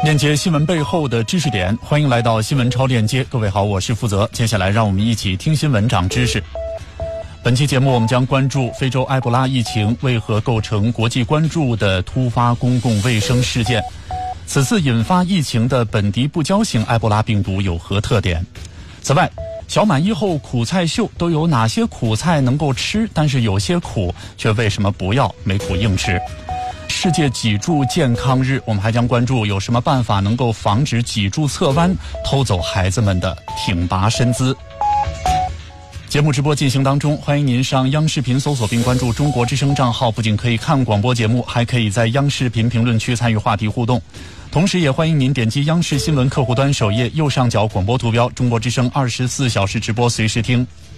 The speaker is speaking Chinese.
链接新闻背后的知识点，欢迎来到新闻超链接。各位好，我是负责。接下来让我们一起听新闻长知识。本期节目我们将关注非洲埃博拉疫情为何构成国际关注的突发公共卫生事件。此次引发疫情的本地不交型埃博拉病毒有何特点？此外，小满一后苦菜秀都有哪些苦菜能够吃，但是有些苦却为什么不要，没苦硬吃？世界脊柱健康日，我们还将关注有什么办法能够防止脊柱侧弯，偷走孩子们的挺拔身姿。节目直播进行当中，欢迎您上央视频搜索并关注中国之声账号，不仅可以看广播节目，还可以在央视频评论区参与话题互动。同时也欢迎您点击央视新闻客户端首页右上角广播图标，中国之声24小时直播随时听。